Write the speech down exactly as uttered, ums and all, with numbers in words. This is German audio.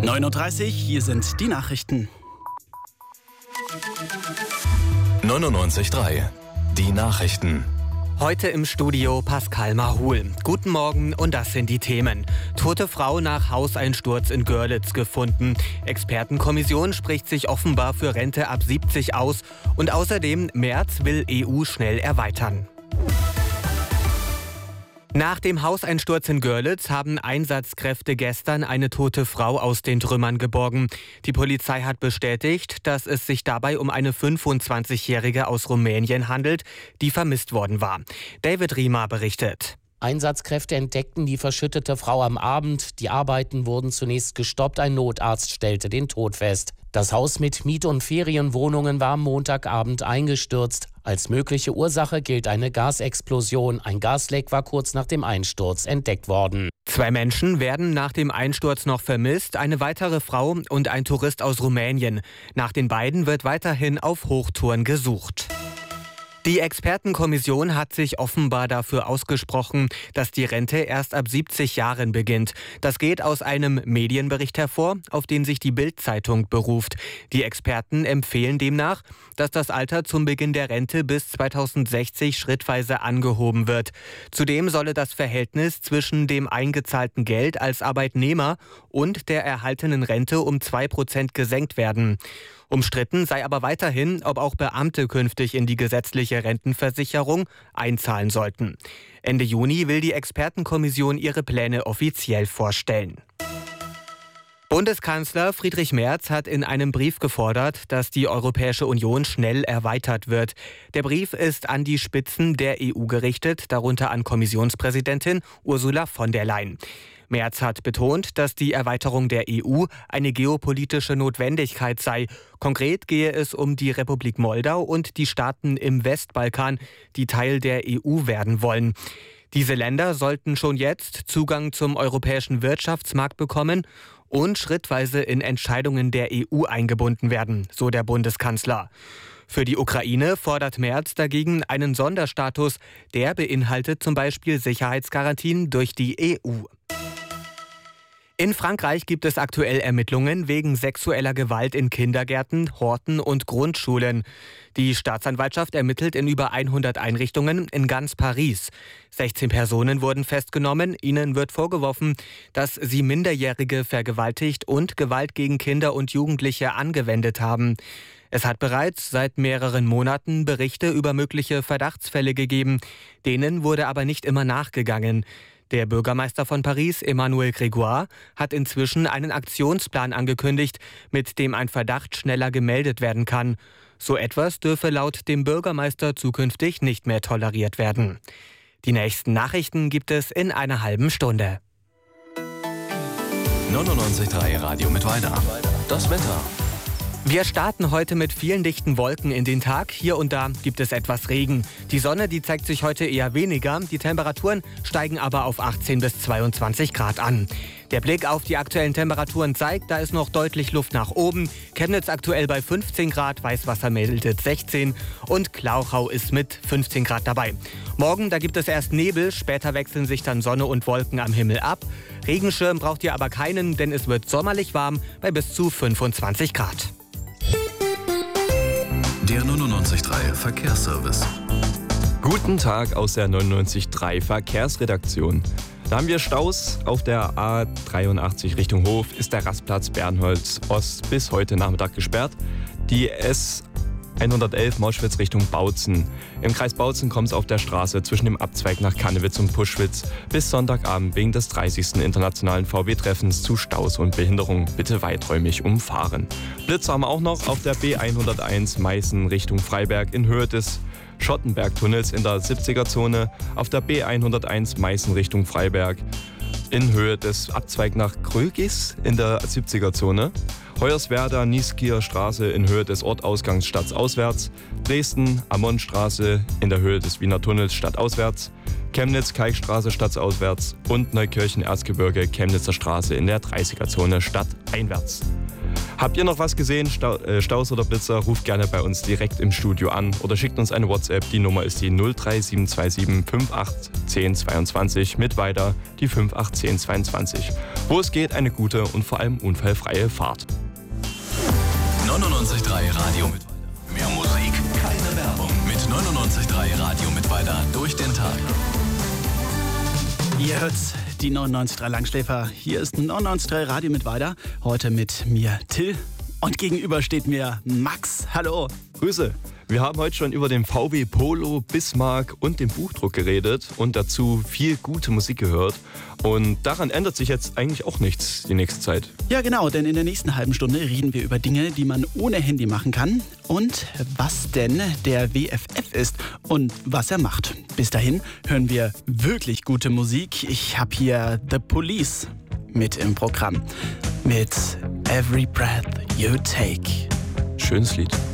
neun Uhr dreißig, hier sind die Nachrichten. neunundneunzig Komma drei. Die Nachrichten. Heute im Studio Pascal Mahul. Guten Morgen und das sind die Themen. Tote Frau nach Hauseinsturz in Görlitz gefunden. Expertenkommission spricht sich offenbar für Rente ab siebzig aus. Und außerdem, Merz will E U schnell erweitern. Nach dem Hauseinsturz in Görlitz haben Einsatzkräfte gestern eine tote Frau aus den Trümmern geborgen. Die Polizei hat bestätigt, dass es sich dabei um eine fünfundzwanzigjährige aus Rumänien handelt, die vermisst worden war. David Riemer berichtet. Einsatzkräfte entdeckten die verschüttete Frau am Abend. Die Arbeiten wurden zunächst gestoppt. Ein Notarzt stellte den Tod fest. Das Haus mit Miet- und Ferienwohnungen war am Montagabend eingestürzt. Als mögliche Ursache gilt eine Gasexplosion. Ein Gasleck war kurz nach dem Einsturz entdeckt worden. Zwei Menschen werden nach dem Einsturz noch vermisst, eine weitere Frau und ein Tourist aus Rumänien. Nach den beiden wird weiterhin auf Hochtouren gesucht. Die Expertenkommission hat sich offenbar dafür ausgesprochen, dass die Rente erst ab siebzig Jahren beginnt. Das geht aus einem Medienbericht hervor, auf den sich die Bild-Zeitung beruft. Die Experten empfehlen demnach, dass das Alter zum Beginn der Rente bis zweitausendsechzig schrittweise angehoben wird. Zudem solle das Verhältnis zwischen dem eingezahlten Geld als Arbeitnehmer und der erhaltenen Rente um zwei Prozent gesenkt werden. Umstritten sei aber weiterhin, ob auch Beamte künftig in die gesetzliche Rentenversicherung einzahlen sollten. Ende Juni will die Expertenkommission ihre Pläne offiziell vorstellen. Bundeskanzler Friedrich Merz hat in einem Brief gefordert, dass die Europäische Union schnell erweitert wird. Der Brief ist an die Spitzen der E U gerichtet, darunter an Kommissionspräsidentin Ursula von der Leyen. Merz hat betont, dass die Erweiterung der E U eine geopolitische Notwendigkeit sei. Konkret gehe es um die Republik Moldau und die Staaten im Westbalkan, die Teil der E U werden wollen. Diese Länder sollten schon jetzt Zugang zum europäischen Wirtschaftsmarkt bekommen und schrittweise in Entscheidungen der E U eingebunden werden, so der Bundeskanzler. Für die Ukraine fordert Merz dagegen einen Sonderstatus, der beinhaltet zum Beispiel Sicherheitsgarantien durch die E U. In Frankreich gibt es aktuell Ermittlungen wegen sexueller Gewalt in Kindergärten, Horten und Grundschulen. Die Staatsanwaltschaft ermittelt in über hundert Einrichtungen in ganz Paris. sechzehn Personen wurden festgenommen. Ihnen wird vorgeworfen, dass sie Minderjährige vergewaltigt und Gewalt gegen Kinder und Jugendliche angewendet haben. Es hat bereits seit mehreren Monaten Berichte über mögliche Verdachtsfälle gegeben. Denen wurde aber nicht immer nachgegangen. Der Bürgermeister von Paris, Emmanuel Grégoire, hat inzwischen einen Aktionsplan angekündigt, mit dem ein Verdacht schneller gemeldet werden kann. So etwas dürfe laut dem Bürgermeister zukünftig nicht mehr toleriert werden. Die nächsten Nachrichten gibt es in einer halben Stunde. neunundneunzig Komma drei Radio mit Weiter. Das Wetter. Wir starten heute mit vielen dichten Wolken in den Tag. Hier und da gibt es etwas Regen. Die Sonne, die zeigt sich heute eher weniger. Die Temperaturen steigen aber auf achtzehn bis zweiundzwanzig Grad an. Der Blick auf die aktuellen Temperaturen zeigt, da ist noch deutlich Luft nach oben. Chemnitz aktuell bei fünfzehn Grad, Weißwasser meldet sechzehn und Klauchau ist mit fünfzehn Grad dabei. Morgen, da gibt es erst Nebel, später wechseln sich dann Sonne und Wolken am Himmel ab. Regenschirm braucht ihr aber keinen, denn es wird sommerlich warm bei bis zu fünfundzwanzig Grad. Der neunundneunzig Komma drei Verkehrsservice. Guten Tag aus der neunundneunzig Komma drei Verkehrsredaktion. Da haben wir Staus. Auf der A dreiundachtzig Richtung Hof ist der Rastplatz Bernholz Ost bis heute Nachmittag gesperrt. Die S hundertelf Moschwitz Richtung Bautzen. Im Kreis Bautzen kommt es auf der Straße zwischen dem Abzweig nach Kannewitz und Puschwitz bis Sonntagabend wegen des dreißigsten Internationalen V W-Treffens zu Staus und Behinderung. Bitte weiträumig umfahren. Blitz haben wir auch noch auf der B hunderteins Meißen Richtung Freiberg in Höhe des Schottenbergtunnels in der siebziger-Zone. Auf der B hunderteins Meißen Richtung Freiberg in Höhe des Abzweig nach Krögis in der siebziger-Zone. Hoyerswerda, Nieskier Straße in Höhe des Ortausgangs stadtauswärts, Dresden, Ammonstraße in der Höhe des Wiener Tunnels stadtauswärts, Chemnitz, Kalkstraße stadtauswärts und Neukirchen, Erzgebirge, Chemnitzer Straße in der dreißiger-Zone stadteinwärts. Habt ihr noch was gesehen, Stau, äh, Staus oder Blitzer, ruft gerne bei uns direkt im Studio an oder schickt uns eine WhatsApp. Die Nummer ist die null drei sieben zwei sieben fünf acht eins null zwei zwei mit weiter die fünf acht eins null zwei zwei. Wo es geht, eine gute und vor allem unfallfreie Fahrt. neunundneunzig Komma drei Radio mit mehr Musik, keine Werbung. Mit neunundneunzig Komma drei Radio mit weiter durch den Tag. Ihr hört die neunundneunzig Komma drei Langschläfer. Hier ist neunundneunzig Komma drei Radio mit weiter. Heute mit mir Till und gegenüber steht mir Max. Hallo. Grüße. Wir haben heute schon über den V W Polo, Bismarck und den Buchdruck geredet und dazu viel gute Musik gehört. Und daran ändert sich jetzt eigentlich auch nichts die nächste Zeit. Ja genau, denn in der nächsten halben Stunde reden wir über Dinge, die man ohne Handy machen kann und was denn der W F F ist und was er macht. Bis dahin hören wir wirklich gute Musik. Ich habe hier The Police mit im Programm mit Every Breath You Take. Schönes Lied.